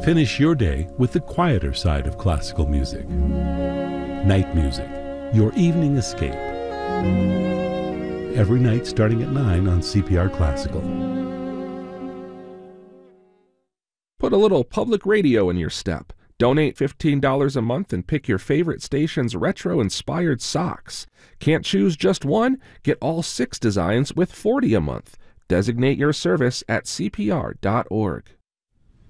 Finish your day with the quieter side of classical music. Night music, your evening escape. Every night starting at 9 on CPR Classical. Put a little public radio in your step. Donate $15 a month and pick your favorite station's retro-inspired socks. Can't choose just one? Get all 6 designs with $40 a month. Designate your service at cpr.org.